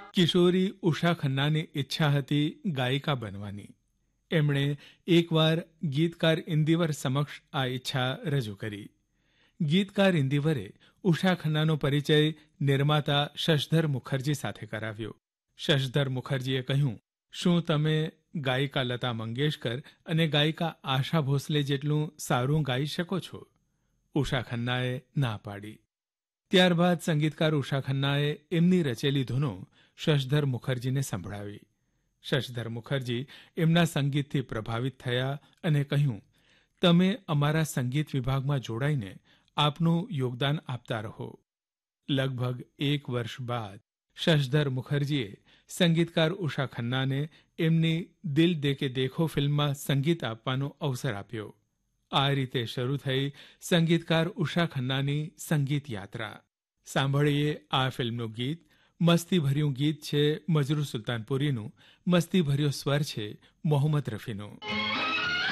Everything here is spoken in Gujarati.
કિશોરી ઉષા ખન્નાની ઈચ્છા હતી ગાયિકા બનવાની. એમણે એકવાર ગીતકાર ઇન્દિવર સમક્ષ આ ઈચ્છા રજૂ કરી. ગીતકાર ઇન્દિવરે ઉષા ખન્નાનો પરિચય નિર્માતા શશધર મુખર્જી સાથે કરાવ્યો. શશધર મુખર્જીએ કહ્યું, શું તમે ગાયિકા લતા મંગેશકર અને ગાયિકા આશા ભોસલે જેટલું સારું ગાઈ શકો છો? ઉષા ખન્નાએ ના પાડી. ત્યારબાદ સંગીતકાર ઉષા ખન્નાએ એમની રચેલી ધૂનો શશધર મુખર્જીને સંભળાવી. શશધર મુખર્જી એમના સંગીતથી પ્રભાવિત થયા અને કહ્યું, તમે અમારા સંગીત વિભાગમાં જોડાઈને આપનું યોગદાન આપતા રહો. લગભગ 1 વર્ષ બાદ શશધર મુખર્જીએ સંગીતકાર ઉષા ખન્નાને એમની દિલ દે કે દેખો ફિલ્મમાં સંગીત આપવાનો અવસર આપ્યો. આ રીતે શરૂ થઈ સંગીતકાર ઉષા ખન્નાની સંગીત યાત્રા. સાંભળીએ આ ફિલ્મનું ગીત. મસ્તીભર્યું ગીત છે મજરૂ સુલતાનપુરીનું, મસ્તીભર્યો સ્વર છે મોહમ્મદ રફીનો.